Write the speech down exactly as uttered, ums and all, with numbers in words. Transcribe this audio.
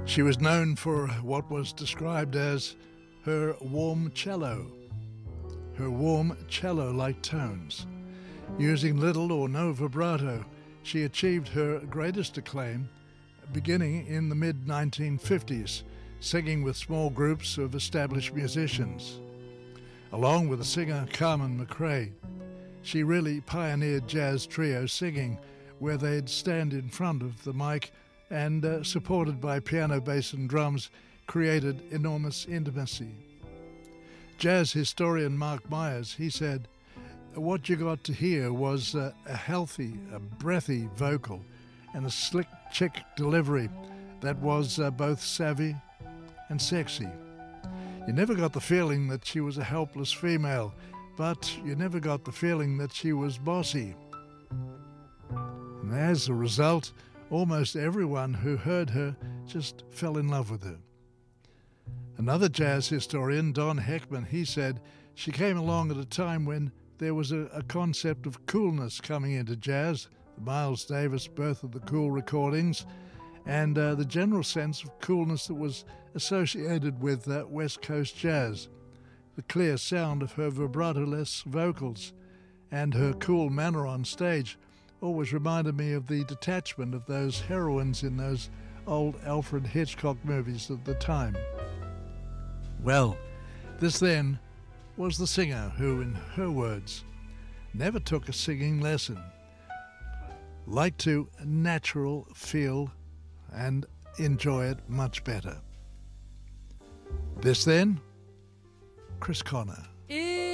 She was known for what was described as her warm cello, her warm cello-like tones. Using little or no vibrato, she achieved her greatest acclaim beginning in the mid nineteen fifties, singing with small groups of established musicians. Along with the singer Carmen McRae, she really pioneered jazz trio singing, where they'd stand in front of the mic and, uh, supported by piano, bass and drums, created enormous intimacy. Jazz historian Mark Myers, he said, what you got to hear was uh, a healthy, a breathy vocal and a slick chick delivery that was uh, both savvy and sexy. You never got the feeling that she was a helpless female, but you never got the feeling that she was bossy. And as a result, almost everyone who heard her just fell in love with her. Another jazz historian, Don Heckman, he said she came along at a time when there was a, a concept of coolness coming into jazz, the Miles Davis Birth of the Cool recordings, and uh, the general sense of coolness that was associated with uh, West Coast jazz. The clear sound of her vibrato-less vocals and her cool manner on stage always reminded me of the detachment of those heroines in those old Alfred Hitchcock movies of the time. Well, this then was the singer who, in her words, never took a singing lesson, liked to natural feel and enjoy it much better. This then, Chris Connor.